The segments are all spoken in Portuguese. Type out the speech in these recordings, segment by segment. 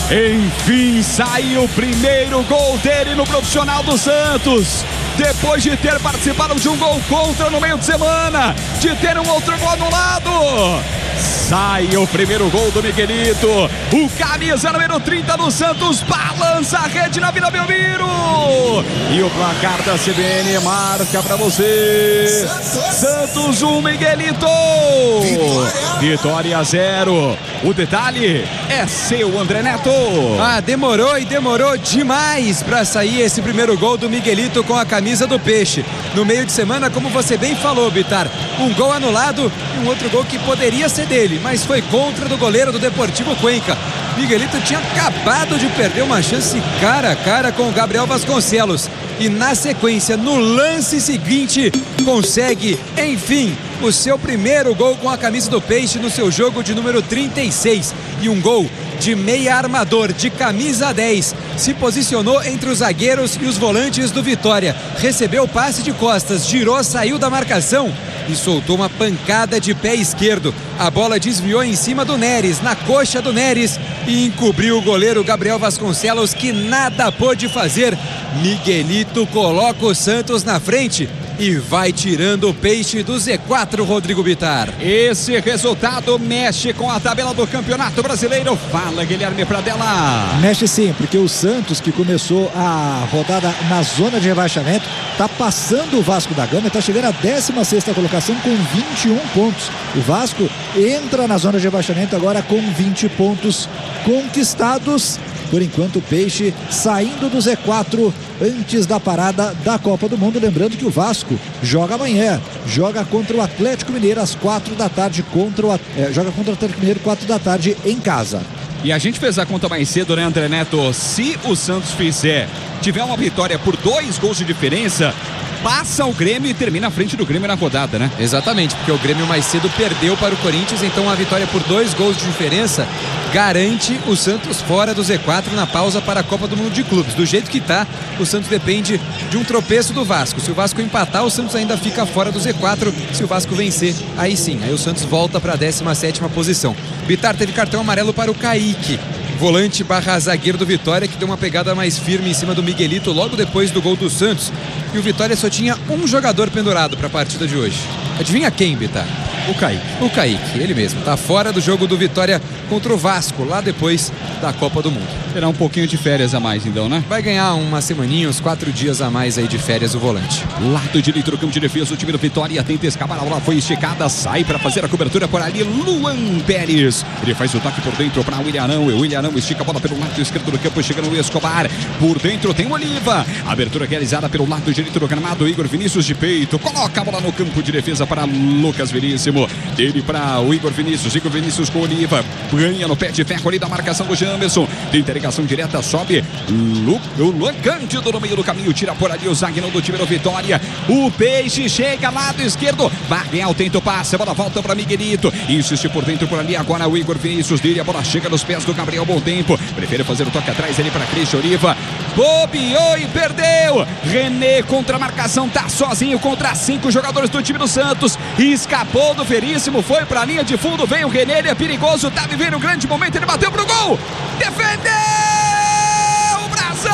Enfim, saiu o primeiro gol dele no profissional do Santos. Depois de ter participado de um gol contra no meio de semana, de ter um outro gol anulado. Sai o primeiro gol do Miguelito. O camisa número 30 do Santos balança a rede na Vila Belmiro. E o placar da CBN marca pra você. Santos 1, Miguelito. Vitória 0. O detalhe é seu, André Neto. Demorou e demorou demais pra sair esse primeiro gol do Miguelito com a camisa do Peixe. No meio de semana, como você bem falou, Bitar, um gol anulado e um outro gol que poderia ser dele, mas foi contra do goleiro do Deportivo Cuenca. Miguelito tinha acabado de perder uma chance cara a cara com o Gabriel Vasconcelos. E na sequência, no lance seguinte, consegue, enfim, o seu primeiro gol com a camisa do Peixe no seu jogo de número 36. E um gol de meia armador, de camisa 10. Se posicionou entre os zagueiros e os volantes do Vitória. Recebeu o passe de costas, girou, saiu da marcação e soltou uma pancada de pé esquerdo. A bola desviou em cima do Neres, na coxa do Neres, e encobriu o goleiro Gabriel Vasconcelos, que nada pôde fazer. Miguelito coloca o Santos na frente e vai tirando o Peixe do Z4, Rodrigo Bitar. Esse resultado mexe com a tabela do Campeonato Brasileiro. Fala, Guilherme Pradella. Mexe sim, porque o Santos, que começou a rodada na zona de rebaixamento, está passando o Vasco da Gama, está chegando à 16ª colocação com 21 pontos. O Vasco entra na zona de rebaixamento agora com 20 pontos conquistados. Por enquanto, o Peixe saindo do Z4 antes da parada da Copa do Mundo. Lembrando que o Vasco joga amanhã, joga contra o Atlético Mineiro às 4 da tarde, joga contra o Atlético Mineiro 4 da tarde em casa. E a gente fez a conta mais cedo, né, André Neto? Se o Santos tiver uma vitória por 2 gols de diferença, passa o Grêmio e termina à frente do Grêmio na rodada, né? Exatamente, porque o Grêmio mais cedo perdeu para o Corinthians, então a vitória por 2 gols de diferença garante o Santos fora do Z4 na pausa para a Copa do Mundo de Clubes. Do jeito que tá, o Santos depende de um tropeço do Vasco. Se o Vasco empatar, o Santos ainda fica fora do Z4. Se o Vasco vencer, aí sim, aí o Santos volta para a 17ª posição. Bitar teve cartão amarelo para o Kaique, volante barra zagueiro do Vitória, que deu uma pegada mais firme em cima do Miguelito logo depois do gol do Santos. E o Vitória só tinha um jogador pendurado para a partida de hoje. Adivinha quem, Bitar? O Kaique, ele mesmo. Tá fora do jogo do Vitória contra o Vasco, lá depois da Copa do Mundo. Terá um pouquinho de férias a mais, então, né? Vai ganhar uma semaninha, uns 4 dias a mais aí de férias o volante. Lado direito do campo de defesa, o time do Vitória tenta escapar, a bola foi esticada, sai para fazer a cobertura por ali, Luan Pérez. Ele faz o toque por dentro para o Ilharão. O Ilharão estica a bola pelo lado esquerdo do campo, chegando o Escobar. Por dentro tem o Oliva. Abertura realizada pelo lado direito do gramado, Igor Vinícius de peito. Coloca a bola no campo de defesa para Lucas Veríssimo. Dele para o Igor Vinícius com o Oliva. Ganha no pé de ferro ali da marcação do Jamerson. Tenta ligação direta, sobe o Luan Cândido no meio do caminho, tira por ali o zagueirão do time do Vitória. O Peixe chega lado esquerdo, Vargas tenta o passe, a bola volta para Miguelito, insiste por dentro por ali, agora o Igor Vinícius dele, a bola chega nos pés do Gabriel Bom Tempo, prefere fazer o toque atrás ali para Cristian Oliva, bobeou e perdeu. René contra a marcação, tá sozinho contra 5 jogadores do time do Santos, escapou do Veríssimo, foi pra linha de fundo, vem o René, ele é perigoso, tá vivendo um grande momento, ele bateu pro gol, defendeu o Brasil!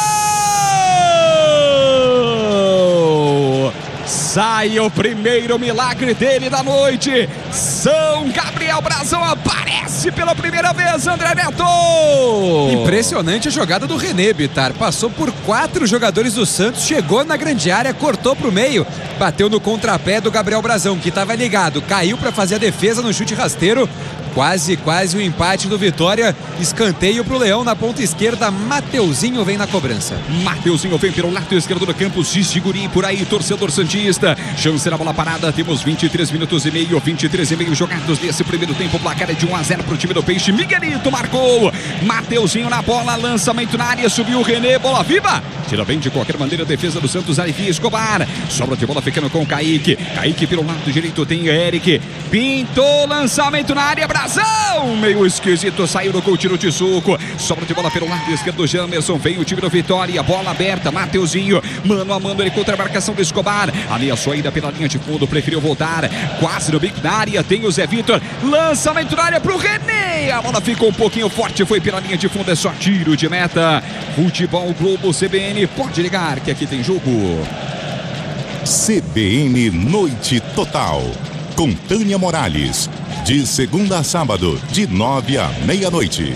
Sai o primeiro milagre dele da noite. São Gabriel Brazão aparece pela primeira vez, André Neto. Impressionante a jogada do René, Bitar. Passou por 4 jogadores do Santos, chegou na grande área, cortou pro meio, bateu no contrapé do Gabriel Brazão, que estava ligado, caiu para fazer a defesa no chute rasteiro. Quase o empate do Vitória. Escanteio pro Leão na ponta esquerda. Mateuzinho vem na cobrança. Mateuzinho vem pelo lado esquerdo do campo. Giguri por aí, torcedor santista. Chance na bola parada. Temos 23 minutos e meio. 23 e meio jogados nesse primeiro tempo. O placar é de 1-0 pro time do Peixe. Miguelito marcou. Mateuzinho na bola. Lançamento na área. Subiu o René. Bola viva. Tira bem de qualquer maneira a defesa do Santos. Alivia Escobar. Sobra de bola ficando com o Kaique. Kaique pelo lado direito tem Eric. Pintou, lançamento na área, Brasão! Meio esquisito, saiu no gol, tiro de suco. Sobra de bola pelo lado esquerdo, Jamerson. Vem o time do Vitória, bola aberta, Mateuzinho. Mano a mano, ele contra a marcação do Escobar. Ameaçou ainda pela linha de fundo, preferiu voltar. Quase no bico da área, tem o Zé Vitor. Lançamento na área pro René. A bola ficou um pouquinho forte, foi pela linha de fundo, é só tiro de meta. Futebol Globo CBN, pode ligar que aqui tem jogo. CBN Noite Total, com Tânia Morales, de segunda a sábado, de 9 à meia-noite.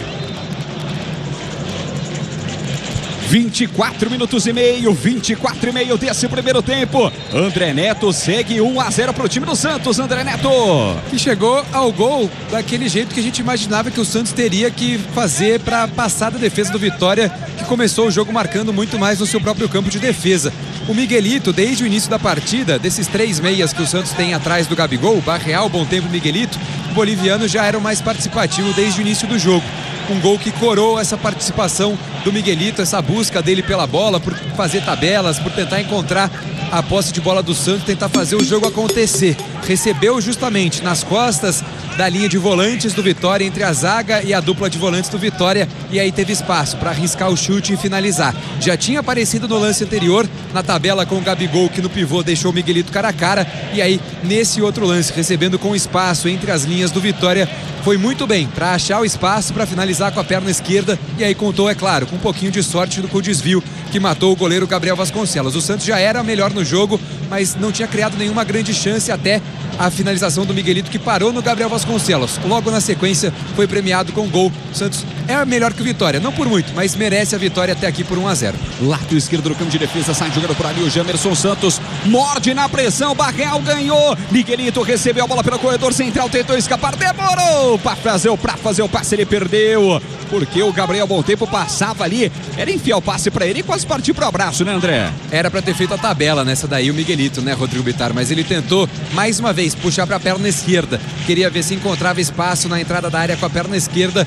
24 minutos e meio, 24 e meio desse primeiro tempo. André Neto segue 1-0 para o time do Santos. André Neto, que chegou ao gol daquele jeito que a gente imaginava que o Santos teria que fazer para passar da defesa do Vitória, que começou o jogo marcando muito mais no seu próprio campo de defesa. O Miguelito, desde o início da partida, desses 3 meias que o Santos tem atrás do Gabigol, Barreal, Bom Tempo e Miguelito, o boliviano já era o mais participativo desde o início do jogo. Um gol que coroou essa participação do Miguelito, essa busca dele pela bola, por fazer tabelas, por tentar encontrar a posse de bola do Santos, tentar fazer o jogo acontecer. Recebeu justamente nas costas da linha de volantes do Vitória, entre a zaga e a dupla de volantes do Vitória, e aí teve espaço para arriscar o chute e finalizar. Já tinha aparecido no lance anterior, na tabela com o Gabigol, que no pivô deixou o Miguelito cara a cara, e aí nesse outro lance, recebendo com espaço entre as linhas do Vitória, foi muito bem para achar o espaço para finalizar com a perna esquerda, e aí contou, é claro, com um pouquinho de sorte com o desvio que matou o goleiro Gabriel Vasconcelos. O Santos já era melhor no jogo, mas não tinha criado nenhuma grande chance até a finalização do Miguelito, que parou no Gabriel Vasconcelos. Logo na sequência foi premiado com gol. O Santos é melhor que o Vitória, não por muito, mas merece a vitória até aqui por 1-0. Lado esquerdo do campo de defesa, sai jogando por ali o Jamerson Santos, morde na pressão, Barreal ganhou, Miguelito recebeu a bola pelo corredor central, tentou escapar, demorou para fazer o passe, ele perdeu, porque o Gabriel Bom Tempo passava ali, era enfiar o passe para ele e quase partir pro abraço, né, André? Era para ter feito a tabela nessa daí, o Miguelito, né, Rodrigo Bittar, mas ele tentou mais uma vez puxar para a perna esquerda, queria ver se encontrava espaço na entrada da área com a perna esquerda,